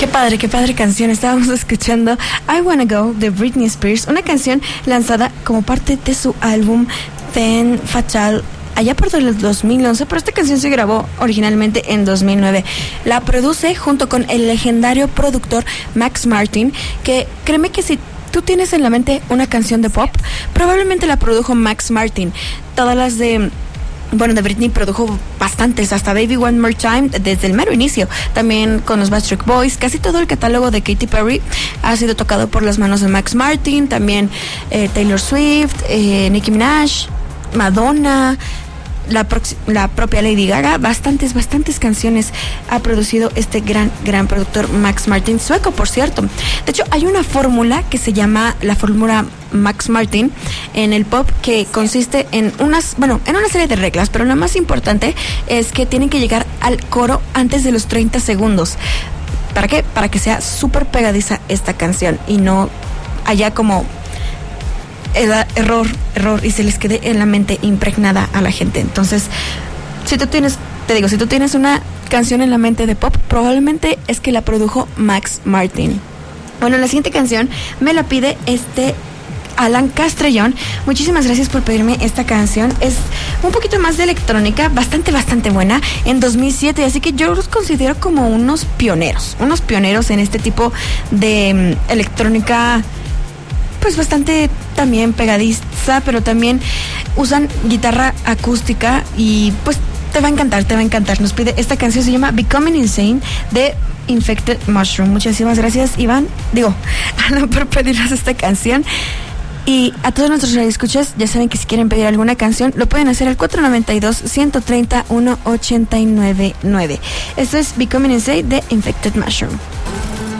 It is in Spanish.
Qué padre canción. Estábamos escuchando I Wanna Go de Britney Spears, una canción lanzada como parte de su álbum Femme Fatale allá por el 2011, pero esta canción se grabó originalmente en 2009. La produce junto con el legendario productor Max Martin, que créeme que si tú tienes en la mente una canción de pop, probablemente la produjo Max Martin. Todas las de Britney produjo bastantes, hasta Baby One More Time desde el mero inicio. También con los Backstreet Boys. Casi todo el catálogo de Katy Perry ha sido tocado por las manos de Max Martin. También Taylor Swift, Nicki Minaj, Madonna, la propia Lady Gaga. Bastantes canciones ha producido este gran productor Max Martin, sueco por cierto. De hecho, hay una fórmula que se llama la fórmula Max Martin en el pop, que consiste en una serie de reglas, pero la más importante es que tienen que llegar al coro antes de los 30 segundos. ¿Para qué? Para que sea súper pegadiza esta canción y no haya como error y se les quede en la mente impregnada a la gente. Entonces, si tú tienes una canción en la mente de pop, probablemente es que la produjo Max Martin. Bueno, la siguiente canción me la pide Alan Castrellón. Muchísimas gracias por pedirme esta canción. Es un poquito más de electrónica, bastante buena, en 2007, así que yo los considero como unos pioneros en este tipo de electrónica, pues bastante también pegadiza, pero también usan guitarra acústica y pues te va a encantar. Nos pide esta canción, se llama Becoming Insane de Infected Mushroom. Muchísimas gracias, Alan, por pedirnos esta canción. Y a todos nuestros radioescuchas, ya saben que si quieren pedir alguna canción, lo pueden hacer al 492-130-1899. Esto es Becoming Insane de Infected Mushroom.